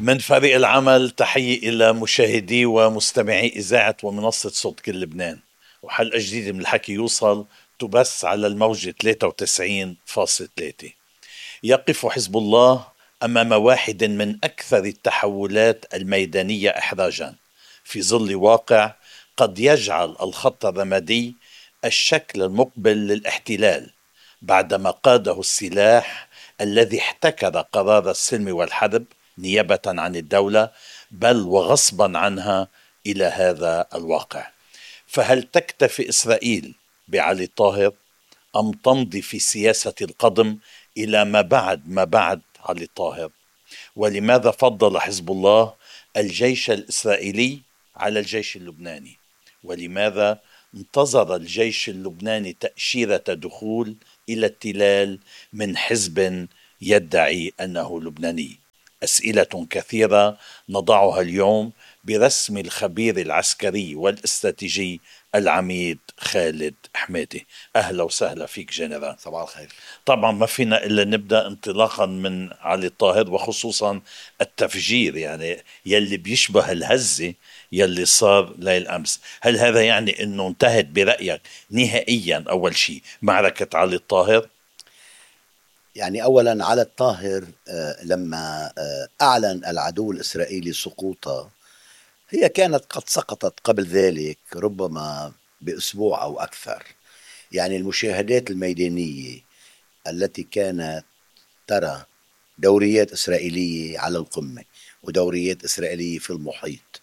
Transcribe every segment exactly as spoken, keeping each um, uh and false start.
من فريق العمل تحية إلى مشاهدي ومستمعي إذاعة ومنصة صوت كل لبنان، وحلقة جديدة من الحكي يوصل تبث على الموجة ثلاثة وتسعين فاصلة ثلاثة. يقف حزب الله أمام واحد من أكثر التحولات الميدانية إحراجا في ظل واقع قد يجعل الخط الرمادي الشكل المقبل للاحتلال بعدما قاده السلاح الذي احتكر قرار السلم والحرب نيابة عن الدولة بل وغصبا عنها إلى هذا الواقع. فهل تكتفي إسرائيل بعلي الطاهر أم تمضي في سياسة القدم إلى ما بعد ما بعد علي الطاهر؟ ولماذا فضل حزب الله الجيش الإسرائيلي على الجيش اللبناني؟ ولماذا انتظر الجيش اللبناني تأشيرة دخول إلى التلال من حزب يدعي أنه لبناني؟ أسئلة كثيرة نضعها اليوم برسم الخبير العسكري والاستراتيجي العميد خالد حميدي. أهلا وسهلا فيك جنرال. صباح الخير. طبعا ما فينا إلا نبدأ انطلاقا من علي الطاهر وخصوصا التفجير يعني يلي بيشبه الهزة يلي صار ليل أمس. هل هذا يعني أنه انتهت برأيك نهائيا أول شيء معركة علي الطاهر؟ يعني أولا علي الطاهر لما أعلن العدو الإسرائيلي سقوطه هي كانت قد سقطت قبل ذلك ربما بأسبوع أو أكثر. يعني المشاهدات الميدانية التي كانت ترى دوريات إسرائيلية على القمة ودوريات إسرائيلية في المحيط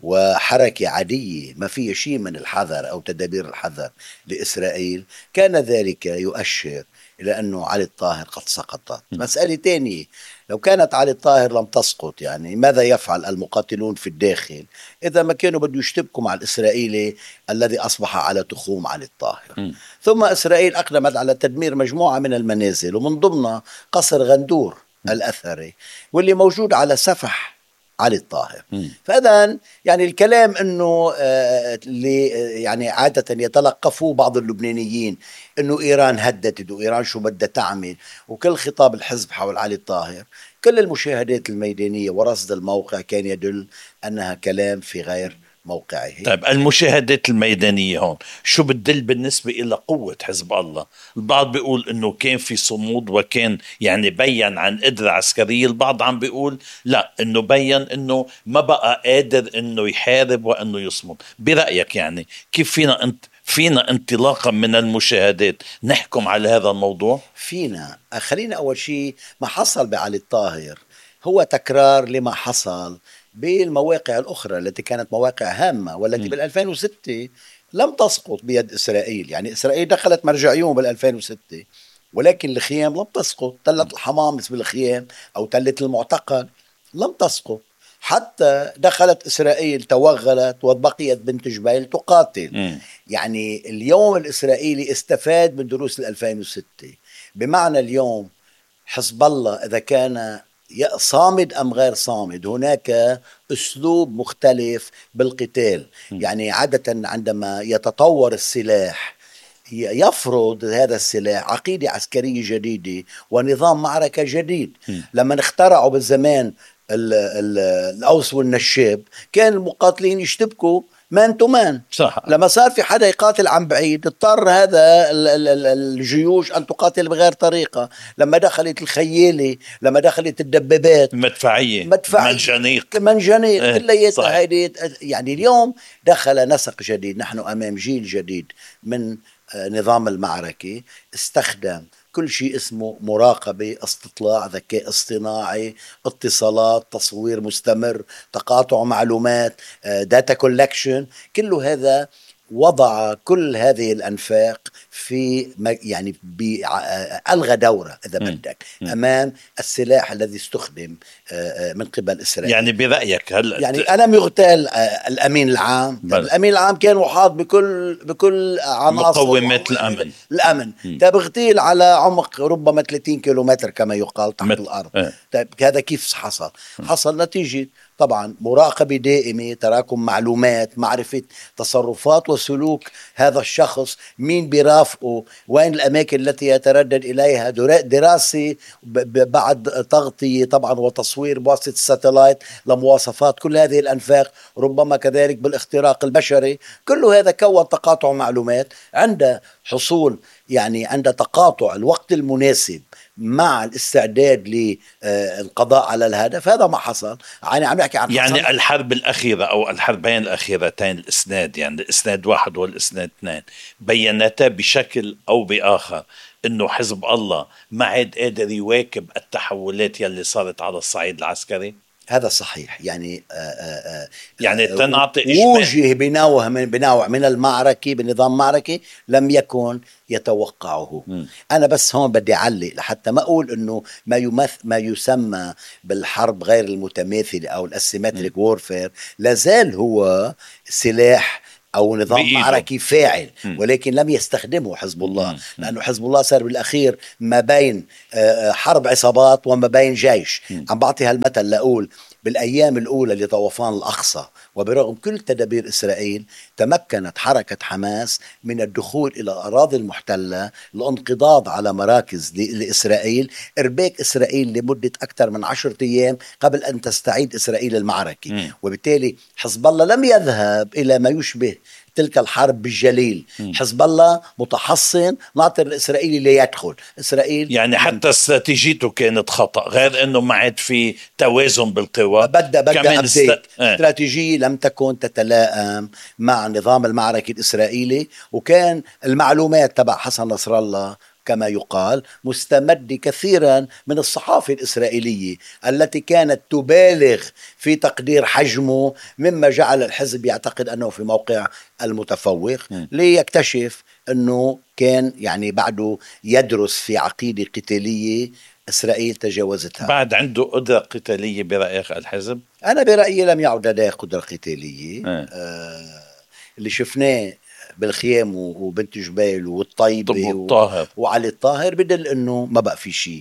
وحركة عادية ما فيها شيء من الحذر أو تدابير الحذر لإسرائيل، كان ذلك يؤشر إلى أنه علي الطاهر قد سقطت. مسألة تانية، لو كانت علي الطاهر لم تسقط يعني ماذا يفعل المقاتلون في الداخل إذا ما كانوا بدوا يشتبكوا مع الإسرائيلي الذي أصبح على تخوم علي الطاهر؟ م. ثم إسرائيل أقدمت على تدمير مجموعة من المنازل ومن ضمنها قصر غندور م. الأثري واللي موجود على سفح علي الطاهر. فإذا يعني الكلام أنه آه اللي يعني عادة يتلقفوه بعض اللبنانيين أنه إيران هددت وإيران شو بدها تعمل وكل خطاب الحزب حول علي الطاهر، كل المشاهدات الميدانية ورصد الموقع كان يدل أنها كلام في غير موقعه. طيب المشاهدات الميدانية هون شو بتدل بالنسبة إلى قوة حزب الله؟ البعض بيقول إنه كان في صمود وكان يعني بيّن عن قدرة عسكرية، البعض عم بيقول لا إنه بيّن إنه ما بقى قادر إنه يحارب وإنه يصمد. برأيك يعني كيف فينا أنت فينا انطلاقا من المشاهدات نحكم على هذا الموضوع؟ فينا خلينا أول شيء ما حصل بعلي الطاهر هو تكرار لما حصل بالمواقع الأخرى التي كانت مواقع هامة والتي بالألفين وستة لم تسقط بيد إسرائيل. يعني إسرائيل دخلت مرجعيون بالألفين وستة ولكن الخيام لم تسقط. تلة الحمامس بالخيام أو تلة المعتقل لم تسقط، حتى دخلت إسرائيل توغلت وبقيت بنت جبيل تقاتل. م. يعني اليوم الإسرائيلي استفاد من دروس الألفين وستة، بمعنى اليوم حزب الله إذا كان صامد أم غير صامد هناك أسلوب مختلف بالقتال. يعني عادة عندما يتطور السلاح يفرض هذا السلاح عقيدة عسكرية جديدة ونظام معركة جديد. لما اخترعوا بالزمان الأوس والنشاب كان المقاتلين يشتبكوا مان تو مان. صح. لما صار في حدا يقاتل عن بعيد اضطر هذا الجيوش أن تقاتل بغير طريقة. لما دخلت الخيالة، لما دخلت الدبابات مدفعية مدفعية منجنيق منجنيق اه. كلياتها هيدي. يعني اليوم دخل نسق جديد، نحن أمام جيل جديد من نظام المعركة استخدم كل شيء اسمه مراقبة، استطلاع، ذكاء اصطناعي، اتصالات، تصوير مستمر، تقاطع معلومات، داتا كولكشن. كل هذا وضع كل هذه الأنفاق في يعني ألغى دورة إذا بدك أمام السلاح الذي استخدم من قبل إسرائيل. يعني برأيك هل يعني ألم يغتال الأمين العام؟ الأمين العام كان محاط بكل بكل عناصر مقومات الأمن الأمن تبغتيل على عمق ربما ثلاثين كيلومتر كما يقال تحت مت... الأرض. اه. طيب هذا كيف حصل؟ حصل نتيجة طبعا مراقبة دائمة، تراكم معلومات، معرفة تصرفات وسلوك هذا الشخص، مين بيرافقه، وين الأماكن التي يتردد إليها، دراسة بعد تغطية طبعا وتصوير بواسطة الساتلايت لمواصفات كل هذه الأنفاق، ربما كذلك بالاختراق البشري. كل هذا كون تقاطع معلومات. عند حصول يعني عند تقاطع الوقت المناسب مع الاستعداد للقضاء على الهدف، هذا ما حصل. يعني عم نحكي عن يعني الحرب الأخيرة أو الحربين الأخيرتين، الإسناد يعني الإسناد واحد والإسناد اثنين، بينتا بشكل أو بآخر إنه حزب الله ما عاد قادر يواكب التحولات يلي صارت على الصعيد العسكري. هذا صحيح. يعني آآ آآ يعني تنعطي وجه بنوع من بنوع من المعركة بنظام معركي لم يكن يتوقعه. م. أنا بس هون بدي أعلق لحتى ما أقول إنه ما يمث ما يسمى بالحرب غير المتماثلة أو الأسيمتريك وورفير لازال هو سلاح أو نظام بإيده. معركي فاعل، ولكن لم يستخدمه حزب الله، لأنه حزب الله صار بالأخير ما بين حرب عصابات وما بين جيش. عم بعطي هالمثل لأقول بالأيام الأولى لطوفان الأقصى وبرغم كل تدابير إسرائيل تمكنت حركة حماس من الدخول إلى الأراضي المحتلة، الانقضاض على مراكز لإسرائيل، إرباك إسرائيل لمدة أكثر من عشرة أيام قبل أن تستعيد إسرائيل المعركة. م. وبالتالي حزب الله لم يذهب إلى ما يشبه تلك الحرب بالجليل. م. حزب الله متحصن، ناطر الإسرائيلي ليدخل إسرائيل. يعني حتى استراتيجيته كانت خطأ، غير أنه ما عاد في توازن بالقوى. بدأ بدأ است... استراتيجية لم تكن تتلائم مع نظام المعركة الإسرائيلي، وكان المعلومات تبع حسن نصر الله كما يقال مستمد كثيرا من الصحافة الإسرائيلية التي كانت تبالغ في تقدير حجمه، مما جعل الحزب يعتقد أنه في موقع المتفوق، ليكتشف أنه كان يعني بعده يدرس في عقيدة قتالية إسرائيل تجاوزتها. بعد عنده قدرة قتالية برأيك الحزب؟ أنا برأيي لم يعد لديه قدرة قتالية. آه اللي شفناه بالخيام وبنت جبيل والطيبة و... وعلي الطاهر بدل انه ما بقى في شيء.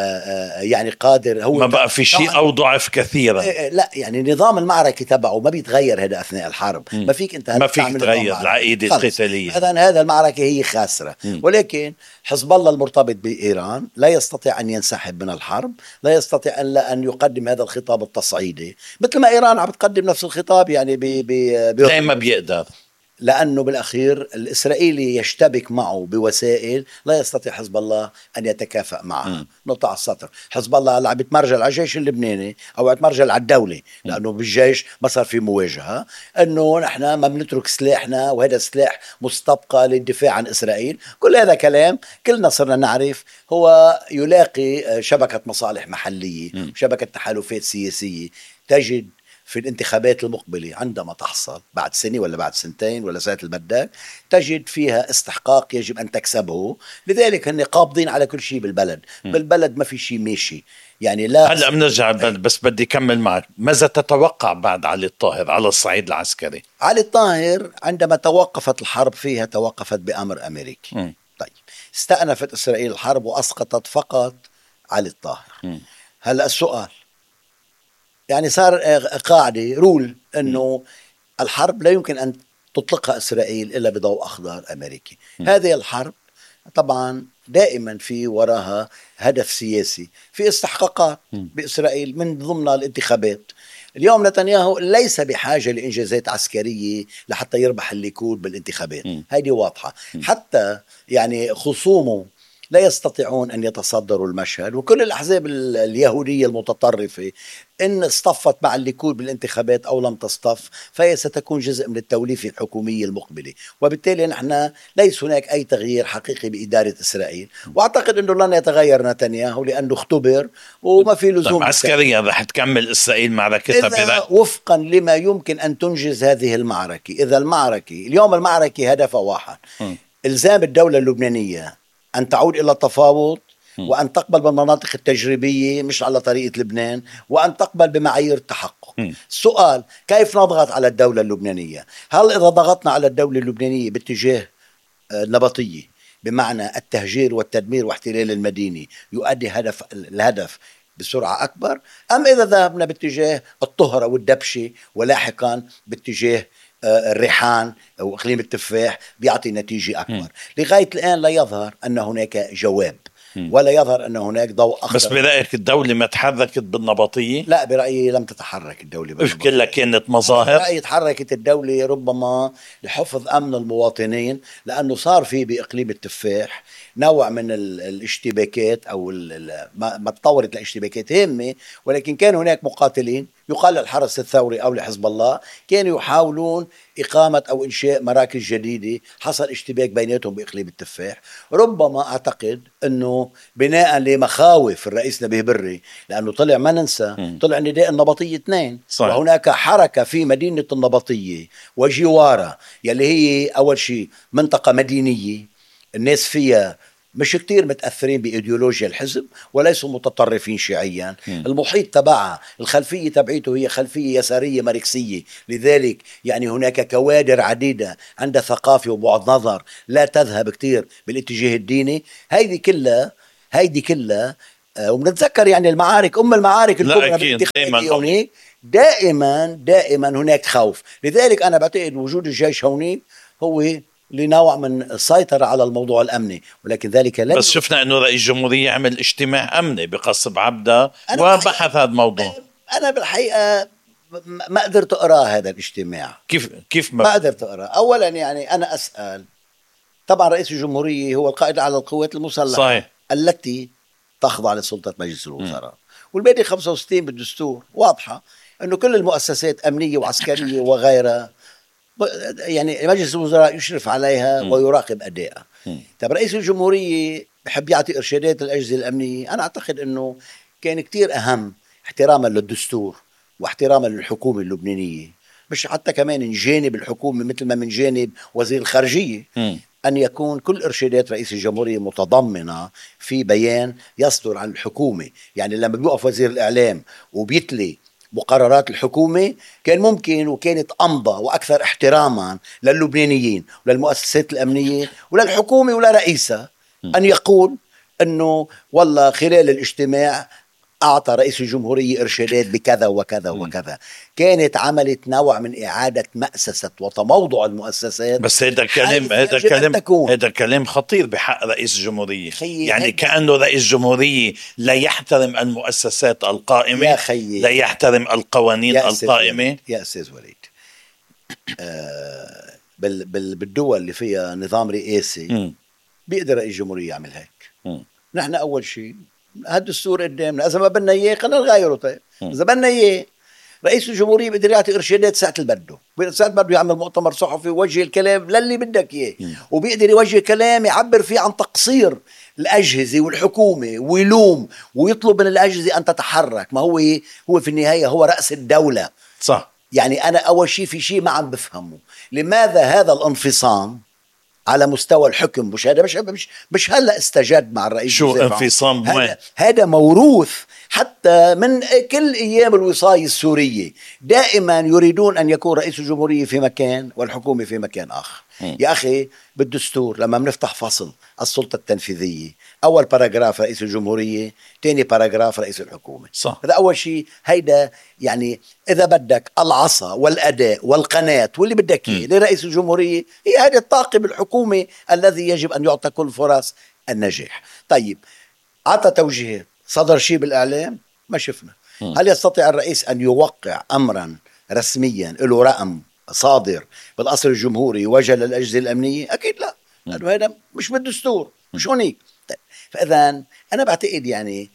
يعني قادر هو ما بقى في شيء او ضعف كثيرا. لا يعني نظام المعركة تبعه ما بيتغير هذا اثناء الحرب. م. ما فيك انت ما فيك تغير العقيدة القتالية. اذا هذا المعركة هي خاسرة. م. ولكن حزب الله المرتبط بإيران لا يستطيع ان ينسحب من الحرب، لا يستطيع ان لا ان يقدم هذا الخطاب التصعيدي مثل ما إيران عم تقدم نفس الخطاب. يعني ب ب زي ما بيقدر، لأنه بالأخير الإسرائيلي يشتبك معه بوسائل لا يستطيع حزب الله أن يتكافأ معها. نقطة على السطر. حزب الله لا عم يتمرجل على الجيش اللبناني أو يتمرجل على الدولة، لأنه بالجيش ما صار في مواجهة، أنه نحن ما بنترك سلاحنا وهذا السلاح مستبقى للدفاع عن إسرائيل. كل هذا كلام كلنا صرنا نعرف هو يلاقي شبكة مصالح محلية، شبكة تحالفات سياسية. تجد في الانتخابات المقبلة عندما تحصل بعد سنة ولا بعد سنتين ولا سنة البدك، تجد فيها استحقاق يجب أن تكسبه. لذلك هن قابضين على كل شيء بالبلد. م. بالبلد ما في شيء ماشي. يعني لا هلأ بنرجع بس بدي كمل معك. ماذا تتوقع بعد علي الطاهر على الصعيد العسكري؟ علي الطاهر عندما توقفت الحرب فيها توقفت بأمر أمريكي. م. طيب استأنفت إسرائيل الحرب وأسقطت فقط علي الطاهر. هلأ السؤال، يعني صار قاعدة رول أنه الحرب لا يمكن أن تطلقها إسرائيل إلا بضوء أخضر أمريكي. م. هذه الحرب طبعا دائما في وراها هدف سياسي، في استحقاقات م. بإسرائيل من ضمن الانتخابات. اليوم نتنياهو ليس بحاجة لإنجازات عسكرية لحتى يربح الليكود بالانتخابات، هذه واضحة. م. حتى يعني خصومه لا يستطيعون أن يتصدروا المشهد، وكل الأحزاب اليهودية المتطرفة إن اصطفت مع الليكود بالانتخابات أو لم تصطف فهي ستكون جزء من التوليفة الحكومية المقبلة. وبالتالي نحن ليس هناك أي تغيير حقيقي بإدارة إسرائيل، وأعتقد أنه لن يتغير نتنياهو لأنه اختبر وما في لزوم. عسكريا رح تكمل إسرائيل معركتها إذا وفقا لما يمكن أن تنجز هذه المعركة. إذا المعركة اليوم المعركة هدفها واحد، م. إلزام الدولة اللبنانية أن تعود إلى التفاوض وأن تقبل بالمناطق التجريبية مش على طريقة لبنان، وأن تقبل بمعايير التحقق. السؤال كيف نضغط على الدولة اللبنانية؟ هل إذا ضغطنا على الدولة اللبنانية باتجاه النبطية بمعنى التهجير والتدمير واحتلال المدينة يؤدي هدف الهدف بسرعة أكبر، أم إذا ذهبنا باتجاه الطهرة والدبشة ولاحقا باتجاه آه، الريحان أو إقليم التفاح بيعطي نتيجة أكبر. م. لغاية الآن لا يظهر أن هناك جواب م. ولا يظهر أن هناك ضوء أخضر. بس برأيك الدولة ما تحركت بالنبطية؟ لا، برأيي لم تتحرك الدولة بالنبطية. كلها كانت مظاهر. برأيي تحركت الدولة ربما لحفظ أمن المواطنين، لأنه صار في بإقليم التفاح نوع من ال- الاشتباكات أو ال- ال- ما ما تطورت لاشتباكات هامة، ولكن كان هناك مقاتلين يقال للحرس الثوري أو لحزب الله كانوا يحاولون إقامة أو إنشاء مراكز جديدة. حصل اشتباك بيناتهم بإقليم التفاح. ربما أعتقد أنه بناء لمخاوف الرئيس نبيه بري، لأنه طلع ما ننسى م. طلع نداء النبطية اثنين، صحيح. وهناك حركة في مدينة النبطية وجوارها يلي هي أول شيء منطقة مدينية الناس فيها مش كتير متأثرين بإيديولوجيا الحزب وليسوا متطرفين شيعيا. م. المحيط تبعها الخلفية تبعيته هي خلفية يسارية ماركسية، لذلك يعني هناك كوادر عديدة عندها ثقافة وبعد نظر لا تذهب كتير بالاتجاه الديني. هيدي كلها هيدي كلها آه، وبنتذكر يعني المعارك أم المعارك لا الكبرى أكيد بالانتخابات دايما هونيك دائما دائما هناك خوف. لذلك أنا بعتقد وجود الجيش هونيك هو لنوع من السيطرة على الموضوع الأمني، ولكن ذلك لن بس شفنا انه رئيس الجمهورية عمل اجتماع امني بقصب عبده أنا وبحث بالحقيقة- هذا الموضوع. أنا بالحقيقة ما ما قدرت أقرأ هذا الاجتماع. كيف كيف ما ما قدرت أقرأ. أولا يعني أنا أسأل، طبعا رئيس الجمهورية هو القائد على القوات المسلحة صحيح. التي تخضع لسلطة مجلس الوزراء، والمادة خمسة وستين بالدستور واضحة أنه كل المؤسسات أمنية وعسكرية وغيرها يعني مجلس الوزراء يشرف عليها م. ويراقب أدائها. م. طب رئيس الجمهورية بحب يعطي إرشادات للأجهزة الأمنية. أنا أعتقد أنه كان كتير أهم احتراما للدستور واحتراما للحكومة اللبنانية، مش حتى كمان من جانب الحكومة مثل ما من جانب وزير الخارجية، م. أن يكون كل إرشادات رئيس الجمهورية متضمنة في بيان يصدر عن الحكومة. يعني لما بيوقف وزير الإعلام وبيتلي مقررات الحكومة كان ممكن وكانت أمضى وأكثر احتراما للبنانيين وللمؤسسات الأمنية وللحكومة ولرئيسها أن يقول أنه والله خلال الاجتماع أعطى رئيس الجمهورية إرشادات بكذا وكذا وكذا. كانت عملت نوع من إعادة مأسسة وتموضع المؤسسات. بس هذا كلام هذا كلام هذا كلام خطير بحق رئيس الجمهورية. يعني كأنه رئيس الجمهورية لا يحترم المؤسسات القائمة، يا خيي لا يحترم القوانين يا القائمة. يا أستاذ وليد، آه بال بال بالدول اللي فيها نظام رئاسي م. بيقدر رئيس الجمهورية يعمل هيك. م. نحن أول شيء هالدستور قدامنا، إذا ما بدنا إياه خلينا نغيره. طيب إذا بدنا إياه رئيس الجمهورية بده يعطي إرشادات ساعة البده، ساعة بده يعمل مؤتمر صحفي ويوجه الكلام للي بدك إياه، وبيقدر يوجه كلام يعبر فيه عن تقصير الأجهزة والحكومة ويلوم ويطلب من الأجهزة أن تتحرك. ما هو هو في النهاية هو رأس الدولة. صح. يعني أنا أول شيء في شيء ما عم بفهمه، لماذا هذا الانفصام على مستوى الحكم؟ مش هذا مش مش, مش هلا استجد مع الرئيس. شو انفصام؟ هذا, هذا موروث حتى من كل ايام الوصاية السورية. دائما يريدون ان يكون رئيس الجمهورية في مكان والحكومة في مكان اخر. م. يا اخي بالدستور لما بنفتح فصل السلطة التنفيذية اول باراجراف رئيس الجمهورية، ثاني باراجراف رئيس الحكومة. صح. هذا اول شيء. هيدا يعني اذا بدك العصا والاداء والقناة واللي بدك اياه لرئيس الجمهورية هي هذه الطاقم الحكومة الذي يجب ان يعطى كل فرص النجاح. طيب عطى توجيهات، صدر شيء بالاعلام ما شفنا. م. هل يستطيع الرئيس ان يوقع امرا رسميا له رقم صادر بالقصر الجمهوري يوجه للاجهزة الامنية؟ اكيد لا، لانه هذا مش بالدستور، مش هونيك. طيب. فاذا انا بعتقد يعني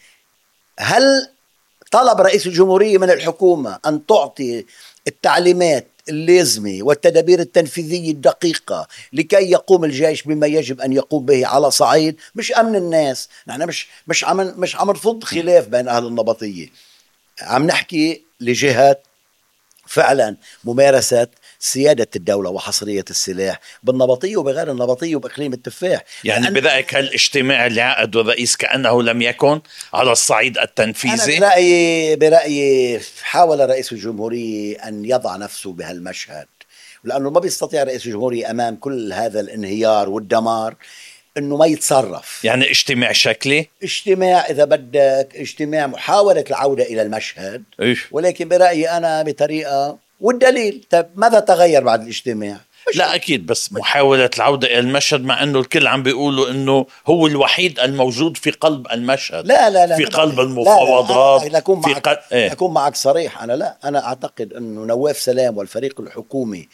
هل طلب رئيس الجمهورية من الحكومة أن تعطي التعليمات اللازمة والتدابير التنفيذية الدقيقة لكي يقوم الجيش بما يجب أن يقوم به على صعيد مش أمن الناس؟ نحن مش مش عم مش عم نفض خلاف بين أهل النبطية، عم نحكي لجهات فعلا ممارسة سيادة الدولة وحصرية السلاح بالنبطية وبغير النبطية وبإقليم التفاح. يعني برأيك هالاجتماع اللي عقده الرئيس كأنه لم يكن على الصعيد التنفيذي؟ أنا برأيي برأيي حاول رئيس الجمهورية أن يضع نفسه بهالمشهد، لأنه ما بيستطيع رئيس الجمهورية أمام كل هذا الانهيار والدمار انه ما يتصرف. يعني اجتماع شكلي، اجتماع اذا بدك، اجتماع محاولة العودة الى المشهد، إيش؟ ولكن برأيي انا بطريقة. والدليل، طيب ماذا تغير بعد الاجتماع؟ لا أكيد، بس محاولة العودة إلى المشهد، مع أنه الكل عم بيقولوا أنه هو الوحيد الموجود في قلب المشهد، لا لا لا في لا قلب لا المفاوضات. لا لا أكون في معك قلب إيه؟ أكون معك صريح. أنا لا أنا أعتقد أنه نواف سلام والفريق الحكومي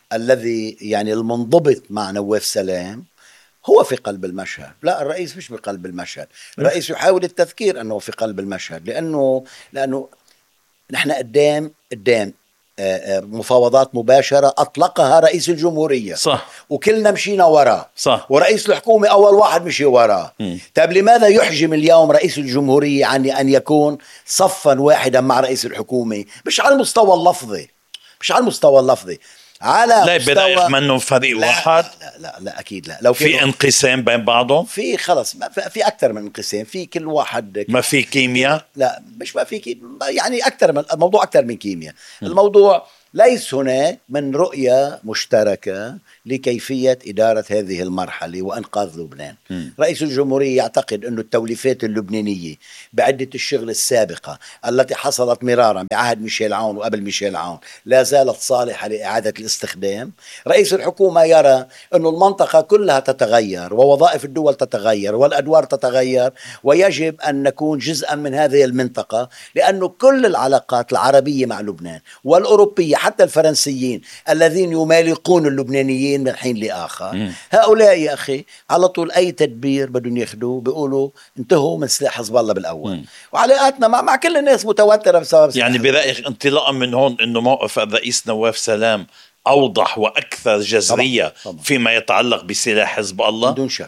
الذي يعني المنضبط مع نواف سلام هو في قلب المشهد. لا، الرئيس مش بقلب المشهد. الرئيس يحاول التذكير أنه في قلب المشهد، لأنه لأنه نحن قدام قدام آه، آه، مفاوضات مباشرة أطلقها رئيس الجمهورية، صح، وكلنا مشينا وراه، صح. ورئيس الحكومة أول واحد مشي وراه. طيب لماذا يحجم اليوم رئيس الجمهورية عن أن يكون صفا واحدا مع رئيس الحكومة؟ مش على المستوى اللفظي، مش على المستوى اللفظي، على لا مستوى برأيك منهم فريق لا واحد؟ لا لا, لا, لا أكيد لا. لو في انقسام بين بعضهم؟ في خلص ما في, في أكثر من انقسام، في كل واحد كل ما في كيمياء؟ لا مش ما في كيمياء، يعني أكثر من الموضوع، أكثر من كيمياء. الموضوع ليس هناك من رؤية مشتركة لكيفية إدارة هذه المرحلة وإنقاذ لبنان. م. رئيس الجمهورية يعتقد أن التوليفات اللبنانية بعدة الشغل السابقة التي حصلت مرارا بعهد ميشيل عون وقبل ميشيل عون لا زالت صالحة لإعادة الاستخدام. رئيس الحكومة يرى أن المنطقة كلها تتغير ووظائف الدول تتغير والأدوار تتغير، ويجب أن نكون جزءا من هذه المنطقة، لأنه كل العلاقات العربية مع لبنان والأوروبية حتى الفرنسيين الذين يمالقون اللبنانيين من حين لآخر، م. هؤلاء يا أخي على طول أي تدبير بدهم ياخذوه بيقولوا انتهوا من سلاح حزب الله بالأول. م. وعلاقاتنا مع, مع كل الناس متوترة بسبب. يعني برأيك انطلاقا من هون أنه موقف الرئيس نواف سلام أوضح وأكثر جذرية طبعا. طبعا. فيما يتعلق بسلاح حزب الله بدون شك،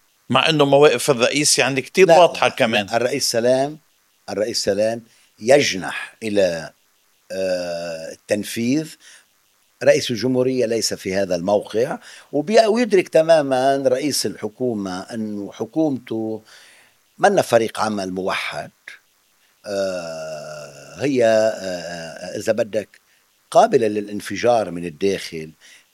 مع أنه مواقف الرئيس يعني كتير واضحة كمان. لا. الرئيس سلام الرئيس سلام يجنح إلى التنفيذ. رئيس الجمهورية ليس في هذا الموقع، ويدرك تماما رئيس الحكومة أن حكومته من فريق عمل موحد، هي إذا بدك قابلة للانفجار من الداخل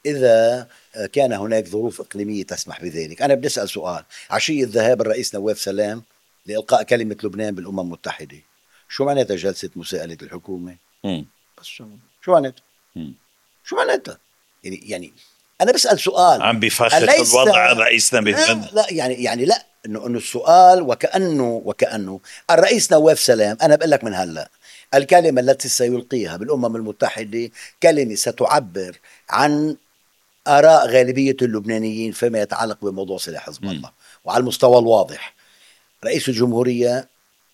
إذا كان هناك ظروف إقليمية تسمح بذلك. أنا بدي أسأل سؤال: عشية ذهاب الرئيس نواف سلام لإلقاء كلمة لبنان بالأمم المتحدة، شو معناتها جلسة مساءلة الحكومة؟ م. بس شو شو معناتها؟ شو معناتها؟ يعني يعني أنا بسأل سؤال عم بيفخخ الوضع رئيسنا بهن. لا يعني يعني لا إنه إنه السؤال وكأنه وكأنه الرئيس نواف سلام، أنا بقول لك من هلا الكلمة التي سيلقيها بالأمم المتحدة كلمة ستعبر عن آراء غالبية اللبنانيين فيما يتعلق بموضوع سلاح حزب الله. وعلى المستوى الواضح رئيس الجمهورية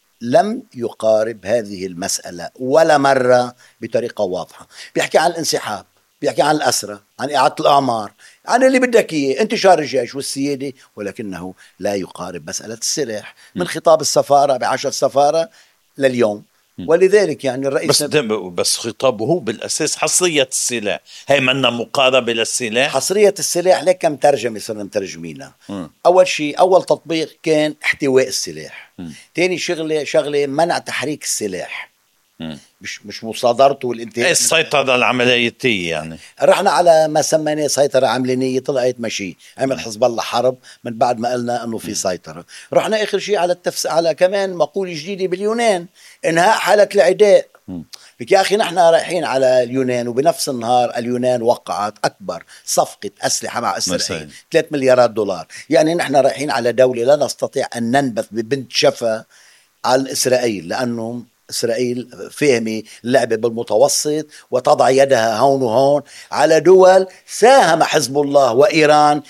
لم يقارب هذه المسألة ولا مرة بطريقة واضحة. بيحكي عن الانسحاب، بيحكي عن الأسرة، عن إعادة الأعمار، عن اللي بدك إياه، انتشار الجيش والسيادة، ولكنه لا يقارب مسألة السلاح من خطاب السفارة بعشر سفارة لليوم. ولذلك يعني الرئيس بس بس خطابه هو بالأساس حصرية السلاح، هي منا مقاربة للسلاح. حصرية السلاح لك كم ترجمة صرنا مترجمينها. أول شيء أول تطبيق كان احتواء السلاح. م. تاني شغلة شغلة منع تحريك السلاح، م. مش مش مصادرته والانتهاء، السيطرة العملياتية. يعني رحنا على ما سميناه سيطرة عملانية، طلعت مشي، عمل حزب الله حرب من بعد ما قلنا انه في سيطرة. رحنا اخر شيء على التفس... على كمان مقولة جديدة باليونان، انهاء حالة العداء. بك يا اخي نحن رايحين على اليونان، وبنفس النهار اليونان وقعت اكبر صفقة اسلحة مع اسرائيل ثلاثة مليارات دولار. يعني نحن رايحين على دولة لا نستطيع ان ننبث ببنت شفا على اسرائيل، لانه إسرائيل فهمي اللعبة بالمتوسط وتضع يدها هون وهون على دول ساهم حزب الله وإيران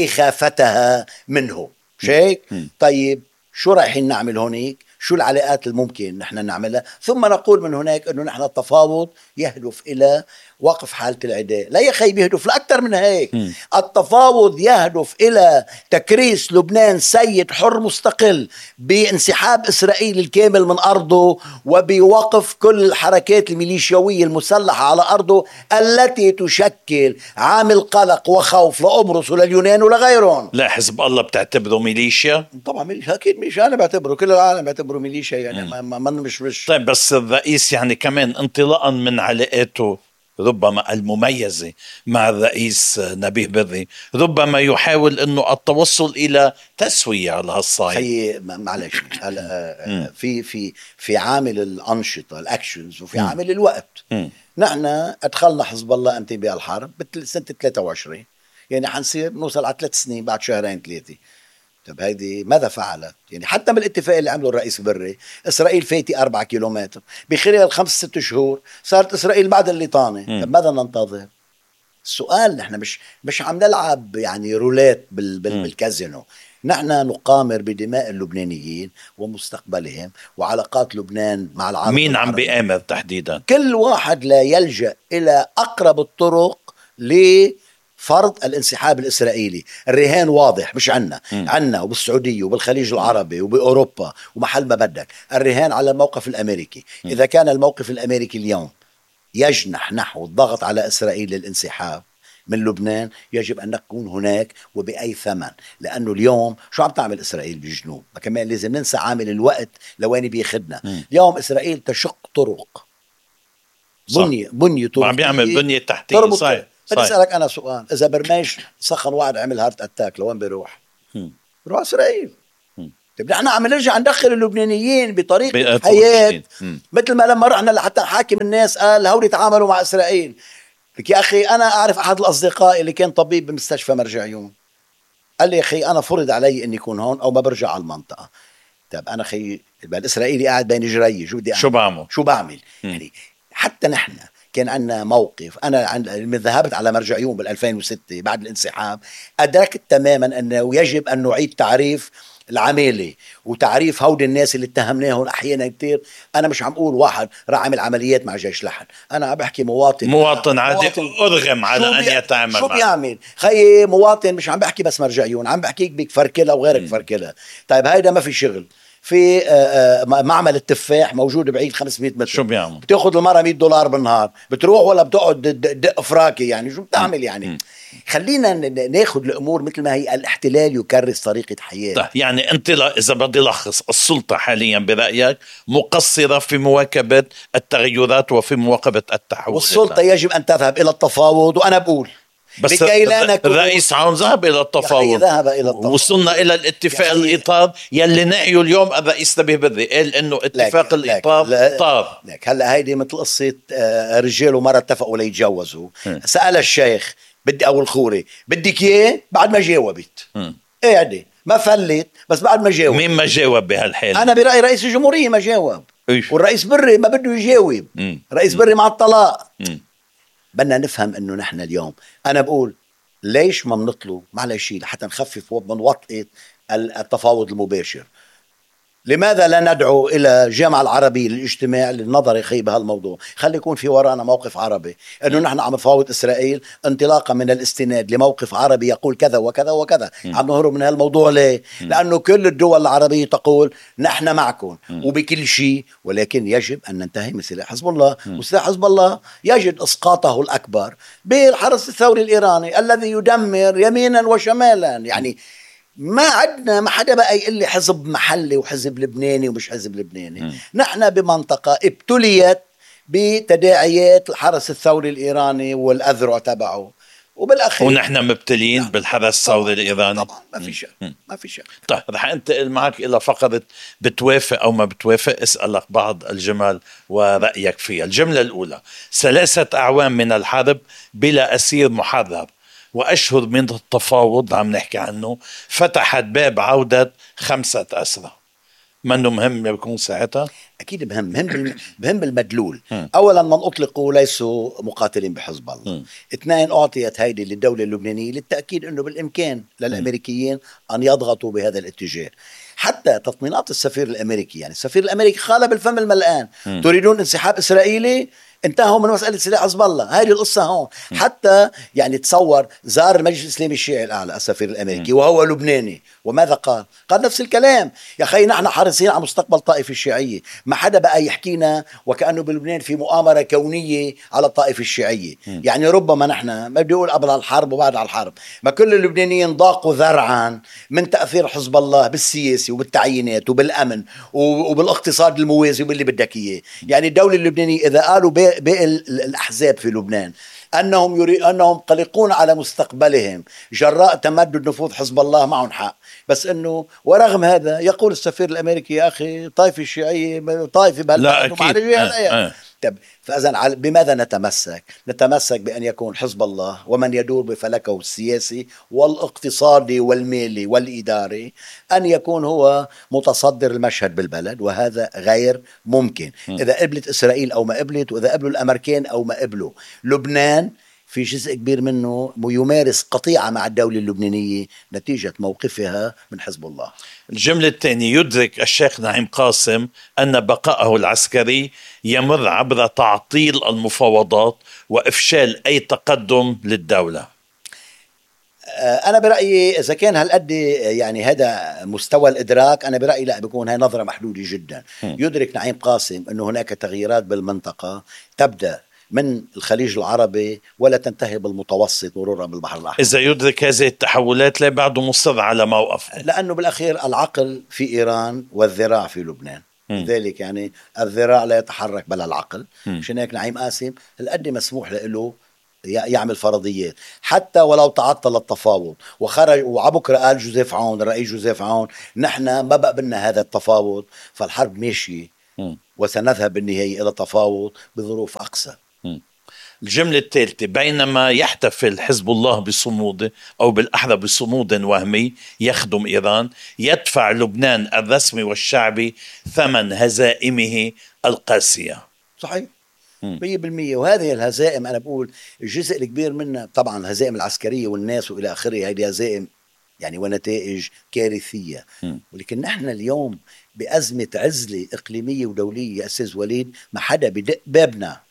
بإخافتها منه. شيك؟ طيب شو رايحين نعمل هونيك؟ شو العلاقات الممكن نحن نعملها؟ ثم نقول من هناك أنه نحن التفاوض يهدف إلى وقف حالة العداء. لا يا خي، بيهدف لأكثر من هيك. م. التفاوض يهدف إلى تكريس لبنان سيد حر مستقل بانسحاب إسرائيل الكامل من أرضه، وبوقف كل الحركات الميليشيوية المسلحة على أرضه التي تشكل عامل قلق وخوف لأبرص ولليونان ولغيرهم. لا حزب الله بتعتبره ميليشيا؟ طبعا ميليشيا، أكيد ميليشيا، أنا بعتبره، كل العالم بعتبره ميليشيا. يعني ما ما مش مش طيب بس الرئيس يعني كمان انطلاقا من علاقاته ربما المميزة مع الرئيس نبيه بري ربما يحاول أنه التوصل إلى تسوية على هالصعيد. خي معلش هلا في في في عامل الأنشطة الأكشنز وفي م. عامل الوقت. م. نحن أدخلنا حزب الله أمتى بالحرب بسنة ثلاثة وعشرين، يعني حنصير نوصل على ثلاث سنين بعد شهرين ثلاثة. طب هيدي ماذا فعلت؟ يعني حتى بالاتفاق اللي عمله الرئيس بري إسرائيل فايتي أربعة كيلومتر بخلال خمس ست شهور صارت إسرائيل بعد الليطانة. طب ماذا ننتظر؟ السؤال نحن مش مش عم نلعب يعني رولات بال بال بالكازينو. نحن نقامر بدماء اللبنانيين ومستقبلهم وعلاقات لبنان مع العرب. مين عم بيآمر تحديدا؟ كل واحد لا يلجأ إلى أقرب الطرق لفرض الانسحاب الإسرائيلي. الرهان واضح، مش عنا عنا وبالسعودية وبالخليج العربي وبأوروبا ومحل ما بدك. الرهان على الموقف الأمريكي. إذا كان الموقف الأمريكي اليوم يجنح نحو الضغط على إسرائيل للانسحاب من لبنان، يجب أن نكون هناك وبأي ثمن. لأنه اليوم شو عم تعمل إسرائيل بالجنوب؟ ما كمان لازم ننسى عامل الوقت لوين بيخدنا. م. اليوم إسرائيل تشق طرق، بني بني طرق، عم بيعمل بنية تحتية. صحيح. بدي أسألك أنا سؤال، إذا برماش سخن واحد عمل هارت أتاك لوين بيروح؟ م. بيروح إسرائيل. طيب نحن عم نرجع ندخل اللبنانيين بطريقة حياة مثل ما لما رحنا لحتى حاكم الناس قال هولي تعاملوا مع إسرائيل. لك يا أخي أنا أعرف أحد الأصدقاء اللي كان طبيب بمستشفى مرجعيون، قال لي يا أخي أنا فرض علي أني يكون هون أو ما برجع على المنطقة. طب أنا أخي الإسرائيلي قاعد بين جري، شو بدي أعمل؟ شو بعمل؟ شو بعمل؟ يعني حتى نحن كان عندنا موقف. أنا من ذهبت على مرجعيون بالألفين وستة بعد الانسحاب، أدركت تماما أنه يجب أن نعيد تعريف العمالة وتعريف هود الناس اللي اتهمناهم أحيانا كتير. أنا مش عم أقول واحد راح عمل عمليات مع جيش لحن، أنا عم بحكي مواطن مواطن عادي أرغم على أن يتعامل. شو بيعمل خيي مواطن؟ مش عم بحكي بس مرجعيون، عم بحكيك بك فركلة وغيرك فركلة. طيب هيدا ما في شغل. في معمل التفاح موجود بعيد خمسمية متر، شو بيعمل؟ بتاخذ المرة مية دولار بالنهار، بتروح ولا بتقعد دق فراكي؟ يعني شو بتعمل يعني؟ م. خلينا ناخد الأمور مثل ما هي. الاحتلال يكرس طريقة حياة. طيب يعني أنت إذا بدي لخص، السلطة حاليا برأيك مقصرة في مواكبة التغيرات وفي مواكبة التحول، والسلطة يجب أن تذهب إلى التفاوض. وأنا بقول بس الرئيس عون ذهب إلى التفاوض، ذهب إلى التفاوض. وصلنا إلى الاتفاق الإطار يلي نعيه اليوم الرئيس نبيه بري، قال إنه اتفاق لك الإطار لك طار. لك هلا هيدي مثل قصة رجال ومرة اتفقوا ليتجوزوا. سأل الشيخ بدي أول خوري بدك إياه؟ بعد ما جاوبت قاعدة ما فلت، بس بعد ما جاوب. مين ما جاوب بهالحال؟ أنا برأي رئيس الجمهورية ما جاوب. إيش؟ والرئيس بري ما بده يجاوب. مم. رئيس بري مع الطلاق. مم. بدنا نفهم انه نحن اليوم، انا بقول ليش ما بنطلب معلش لحتى نخفف من وطئة التفاوض المباشر؟ لماذا لا ندعو إلى الجامعة العربية للاجتماع للنظر يخي بهالموضوع؟ خلي يكون في ورانا موقف عربي، أنه نحن عم نفاوض إسرائيل انطلاقا من الاستناد لموقف عربي يقول كذا وكذا وكذا. م. عم نهرب من هالموضوع ليه؟ م. لأنه كل الدول العربية تقول نحن معكم م. وبكل شيء، ولكن يجب أن ننتهي من سلاح حزب الله. م. وسلاح حزب الله يجد إسقاطه الأكبر بالحرس الثوري الإيراني الذي يدمر يمينا وشمالا. يعني ما عدنا ما حدا بقى يقول لي حزب محلي وحزب لبناني ومش حزب لبناني. م. نحن بمنطقة ابتليت بتداعيات الحرس الثوري الإيراني والأذرع تبعه، وبالأخير ونحن مبتلين لا. بالحرس الثوري الإيراني. طبعا ما في شيء ما في شيء. طيب رح انتقل معك إلى فقرة بتوافق أو ما بتوافق، اسألك بعض الجمل ورأيك فيها. الجملة الأولى: ثلاثة أعوام من الحرب بلا أسير محرر وأشهر من التفاوض عم نحكي عنه فتحت باب عودة خمسة أسرى. منه مهم يكون ساعتها؟ أكيد مهم. مهم مهم بالمدلول. أولا من أطلقوا ليسوا مقاتلين بحزب الله. م. اثنين أعطيت هيدي للدولة اللبنانية للتأكيد أنه بالإمكان للأمريكيين أن يضغطوا بهذا الاتجاه. حتى تطمينات السفير الأمريكي، يعني السفير الأمريكي قال بالفم الملآن: م. تريدون انسحاب إسرائيلي؟ انتهوا من مسألة سلاح حزب الله. هذه القصة هون. م. حتى يعني تصور زار المجلس الإسلامي الشيعي الأعلى السفير الأمريكي م. وهو لبناني، وماذا قال؟ قال نفس الكلام: يا أخي نحن حريصين على مستقبل طائفة الشيعية. ما حدا بقى يحكينا وكأنه بلبنان في مؤامرة كونية على الطائفة الشيعية. م. يعني ربما نحن ما بدي أقول قبل الحرب وبعد الحرب ما كل اللبنانيين ضاقوا ذرعا من تأثير حزب الله بالسياسة وبالتعيينات وبالأمن وبالاقتصاد الموازي وباللي بدك إياه. يعني الدولة اللبنانية إذا قالوا باقي الأحزاب في لبنان أنهم يري أنهم قلقون على مستقبلهم جراء تمدد نفوذ حزب الله، معهم حق. بس أنه ورغم هذا يقول السفير الأمريكي يا أخي طائفة الشيعية طائفة لا أكيد. آه. آه. طب فإذا بماذا نتمسك؟ نتمسك بأن يكون حزب الله ومن يدور بفلكه السياسي والاقتصادي والمالي والإداري أن يكون هو متصدر المشهد بالبلد، وهذا غير ممكن. م. إذا قبلت إسرائيل أو ما قبلت، وإذا قبلوا الأمريكان أو ما قبلوا، لبنان في جزء كبير منه يمارس قطيعة مع الدولة اللبنانية نتيجة موقفها من حزب الله. الجملة الثانية: يدرك الشيخ نعيم قاسم أن بقائه العسكري يمر عبر تعطيل المفاوضات وإفشال أي تقدم للدولة. أنا برأيي إذا كان هالقد يعني هذا مستوى الإدراك، أنا برأيي لا، بيكون هاي نظرة محدودة جدا. م. يدرك نعيم قاسم أنه هناك تغييرات بالمنطقة تبدأ من الخليج العربي ولا تنتهي بالمتوسط مرورا بالبحر الأحمر. إذا يدرك هذه التحولات لا بعده مصر على موقف، لأنه بالأخير العقل في إيران والذراع في لبنان. لذلك يعني الذراع لا يتحرك بلا العقل. عشان هيك نعيم قاسم هالقد مسموح له يعمل فرضيات حتى ولو تعطل التفاوض وخرج. وعبكرة قال جوزيف عون، الرئيس جوزيف عون، نحن ما بقى بدنا هذا التفاوض، فالحرب ماشية وسنذهب بالنهاية إلى تفاوض بظروف أقسى. الجملة الثالثة: بينما يحتفل حزب الله بصمود أو بالأحرى بصمود وهمي يخدم إيران، يدفع لبنان الرسمي والشعبي ثمن هزائمه القاسية. صحيح مية بالمية. وهذه الهزائم أنا بقول الجزء الكبير منها طبعا الهزائم العسكرية والناس وإلى آخره، هذه هزائم يعني ونتائج كارثية. م. ولكن نحن اليوم بأزمة عزلة إقليمية ودولية يا أستاذ وليد، ما حدا بدق بابنا.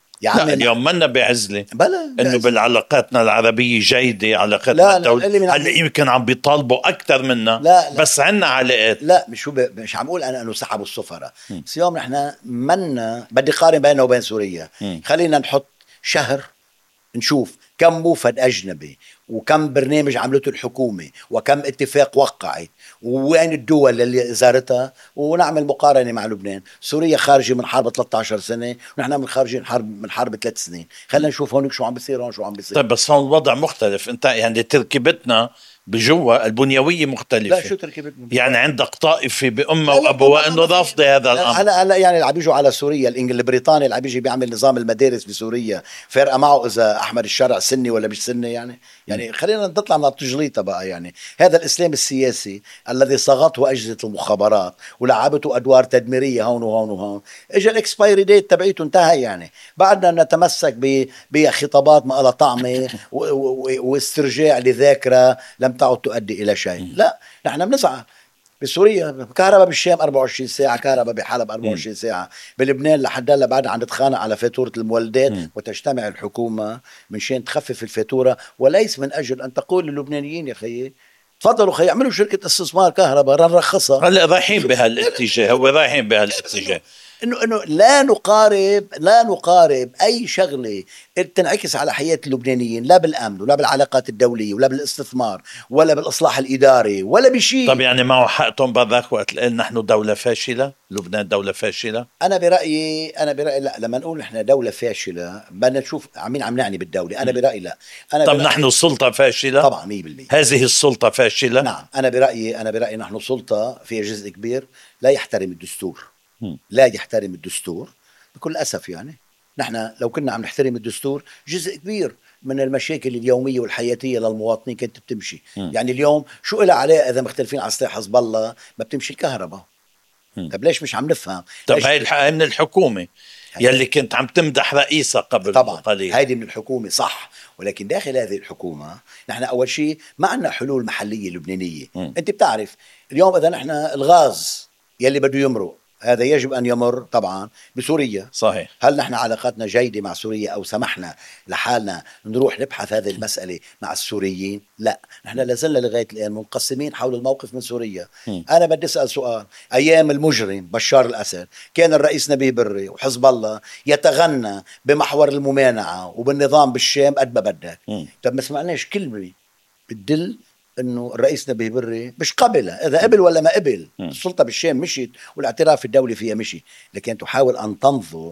لا اليوم منا بعزلة، بلا انه بالعلاقاتنا العربية جيدة، علاقاتنا الدولية هل يمكن عم بيطالبوا اكثر منا. لا لا بس عنا علاقات. لا مش هو مش عم اقول انا انه سحبوا السفراء، بس اليوم نحن منا بدي قارن بيننا وبين سوريا. م. خلينا نحط شهر نشوف كم موفد أجنبي وكم برنامج عملته الحكومة وكم اتفاق وقعت ووين الدول اللي زارتها، ونعمل مقارنة مع لبنان. سوريا خارجة من حرب ثلاثة عشر سنة ونحن من خارجين حرب من حرب ثلاث سنين. خلينا نشوف هونك شو عم بيصير، هون شو عم بيصير. طيب بس هون الوضع مختلف. انت يعني تركيبتنا بجوا البنيوية مختلفة. لا شو تركيبتنا؟ يعني عندك طائفة بأمة وأبوة انه رافضة هذا الأمر. هلا هلا يعني اللي عم بيجوا على سوريا الانجل البريطاني اللي عم بيجي بيعمل نظام المدارس بسوريا، فارقة معه إذا أحمد الشرع سني ولا مش سني. يعني يعني خلينا نطلع من التجليطة بقى. يعني هذا الإسلام السياسي الذي صاغته أجهزة المخابرات ولعبته أدوار تدميرية هون وهون وهون، إجا الإكسبايري ديت تبعيته انتهى. يعني بعدنا نتمسك بخطابات ما لها طعمة واسترجاع لذاكرة لم تعد تؤدي إلى شيء. لا نحن بنسعى بسوريا كهرباء بالشام أربعة وعشرين ساعة، كهرباء بحلب أربعة وعشرين ساعة، بلبنان لحد هلا بعد عم نتخانق على فاتورة المولدات. م. وتجتمع الحكومة من شان تخفف الفاتورة، وليس من أجل أن تقول للبنانيين يا خيي تفضلوا خي اعملوا شركة استثمار كهرباء نرخصها. هلا رايحين بهالاتجاه، هو رايحين بهالاتجاه انه انه لا نقارب لا نقارب اي شغله تنعكس على حياه اللبنانيين، لا بالامن ولا بالعلاقات الدوليه ولا بالاستثمار ولا بالاصلاح الاداري ولا بشيء. طب يعني معه حقتهم بذاك وقت قال نحن دوله فاشله، لبنان دوله فاشله؟ انا برايي انا برايي لا، لما نقول نحن دوله فاشله بدنا نشوف مين عم نعني بالدوله. انا برايي لا. أنا طب برأيي نحن سلطه فاشله طبعا مية بالمية. هذه السلطه فاشله. نعم انا برايي انا برايي نحن سلطه فيها جزء كبير لا يحترم الدستور. لا يحترم الدستور بكل أسف. يعني نحن لو كنا عم نحترم الدستور جزء كبير من المشاكل اليومية والحياتية للمواطنين كانت بتمشي. م. يعني اليوم شو إلها علاقة إذا مختلفين على سلاح حزب الله ما بتمشي الكهرباء؟ طب ليش مش عم نفهم؟ طب هاي الحقيقة من الحكومة يلي كنت عم تمدح رئيسها قبل طبعا قليل. هيدي من الحكومة صح، ولكن داخل هذه الحكومة نحن أول شيء ما عندنا حلول محلية لبنانية. م. أنت بتعرف اليوم إذا نحن الغاز يلي بده يمرق هذا يجب أن يمر طبعا بسوريا. صحيح. هل نحن علاقاتنا جيدة مع سوريا أو سمحنا لحالنا نروح نبحث هذه المسألة مع السوريين؟ لا، نحن لازلنا لغاية الآن منقسمين حول الموقف من سوريا. م. أنا بدي أسأل سؤال. أيام المجرم بشار الأسد كان الرئيس نبيه بري وحزب الله يتغنى بمحور الممانعة وبالنظام بالشام قد ما بدك. طب ما سمعناش كلمة بتدل انه الرئيس نبيه بري مش قبلها، اذا قبل ولا ما قبل. السلطه بالشام مشيت والاعتراف الدولي فيها مشي، لكن تحاول ان تنظر